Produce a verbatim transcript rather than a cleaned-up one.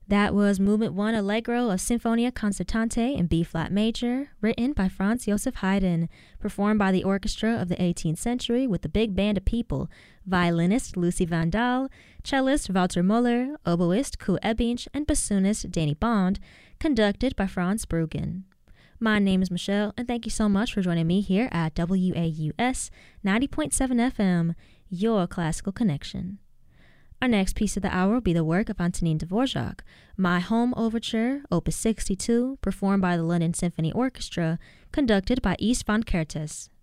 That was Movement one Allegro of Sinfonia Concertante in B-flat major, written by Franz Joseph Haydn, performed by the orchestra of the eighteenth century with a big band of people, violinist Lucy Van Dahl, cellist Walter Müller, oboist Kool Ebinch, and bassoonist Danny Bond, conducted by Franz Bruggen. My name is Michelle, and thank you so much for joining me here at W A U S ninety point seven F M, your classical connection. Our next piece of the hour will be the work of Antonin Dvorak, My Home Overture, Opus sixty-two, performed by the London Symphony Orchestra, conducted by Istvan Kertész.